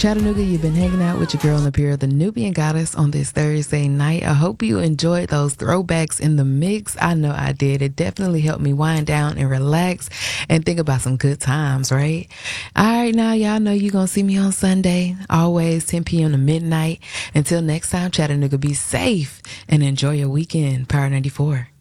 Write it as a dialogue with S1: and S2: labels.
S1: Chattanooga, you've been hanging out with your girl Napira, the Nubian Goddess, on this Thursday night. I hope you enjoyed those throwbacks in the mix. I know I did. It definitely helped me wind down and relax and think about some good times, right? All right, now y'all know you're going to see me on Sunday, always 10 p.m. to midnight. Until next time, Chattanooga, be safe and enjoy your weekend. Power 94.